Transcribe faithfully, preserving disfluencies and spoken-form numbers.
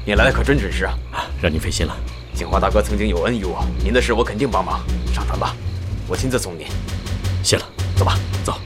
您来的可真准时啊！ 让您费心了。 景华大哥曾经有恩于我，您的事我肯定帮忙。上船吧，我亲自送您。 谢了， 走吧， 走。